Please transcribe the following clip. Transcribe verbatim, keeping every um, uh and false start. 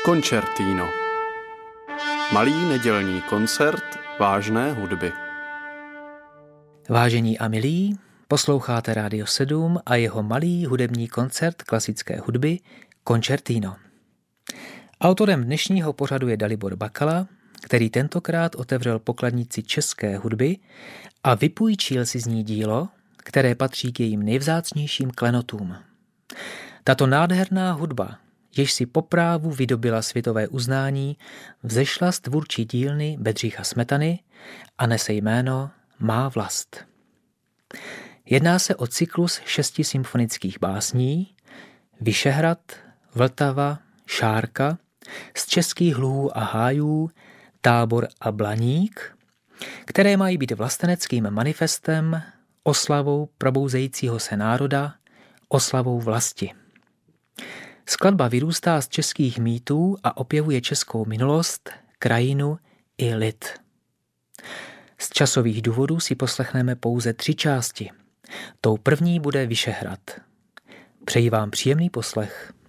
Koncertino. Malý nedělní koncert vážné hudby. Vážení a milí, posloucháte Rádio sedm a jeho malý hudební koncert klasické hudby Koncertino. Autorem dnešního pořadu je Dalibor Bakala, který tentokrát otevřel pokladnici české hudby a vypůjčil si z ní dílo, které patří k jejím nejvzácnějším klenotům. Tato nádherná hudba, jež si po právu vydobila světové uznání, vzešla z tvůrčí dílny Bedřicha Smetany a nese jméno Má vlast. Jedná se o cyklus šesti symfonických básní Vyšehrad, Vltava, Šárka, z českých lhů a hájů, Tábor a Blaník, které mají být vlasteneckým manifestem, oslavou probouzejícího se národa, oslavou vlasti. Skladba vyrůstá z českých mýtů a opěvuje českou minulost, krajinu i lid. Z časových důvodů si poslechneme pouze tři části. Tou první bude Vyšehrad. Přeji vám příjemný poslech.